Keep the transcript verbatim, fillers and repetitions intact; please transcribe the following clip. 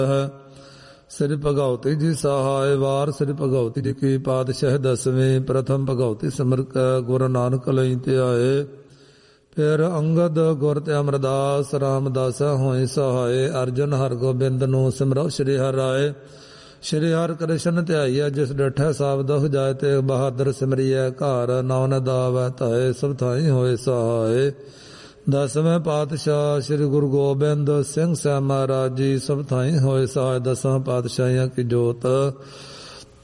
ਹੈ। ਸ੍ਰੀ ਭਗਉਤੀ ਜੀ ਸਹਾਇ ਵਾਰ। ਸ੍ਰੀ ਭਗਉਤੀ ਜੀ ਕੀ ਪਾਤਸ਼ਾਹ ਦਸਵੇਂ। ਪ੍ਰਥਮ ਭਗਉਤੀ ਸਿਮਰ ਕੈ ਗੁਰੂ ਨਾਨਕ ਲਈ ਧਿਆਏ। ਫਿਰ ਅੰਗਦ ਗੁਰ ਤੇ ਅਮਰਦਾਸ ਰਾਮਦਾਸ ਹੋਏ ਸਹਾਏ। ਅਰਜਨ ਹਰਗੋਬਿੰਦ ਨੂੰ ਸਿਮਰੋ ਸ੍ਰੀ ਹਰਿ ਰਾਏ। ਸ੍ਰੀ ਹਰਿ ਕ੍ਰਿਸ਼ਨ ਧਿਆਈਐ ਜਿਸ ਡਿਠੈ ਸਭ ਦੁਖ ਜਾਏ। ਤੇ ਬਹਾਦਰ ਸਿਮਰਿਐ ਘਰ ਨਾਉ ਦਾਵੈ ਧਾਏ। ਸਭ ਥਾਈ ਹੋਏ ਸਹਾਏ। ਦਸਵੇਂ ਪਾਤਸ਼ਾਹ ਸ੍ਰੀ ਗੁਰੂ ਗੋਬਿੰਦ ਸਿੰਘ ਸਾਹਿਬ ਮਹਾਰਾਜ ਜੀ ਸਭ ਥਾਈ ਹੋਏ ਸਹਾਏ। ਦਸਾਂ ਪਾਤਸ਼ਾਹੀਆਂ ਕੀ ਜੋਤ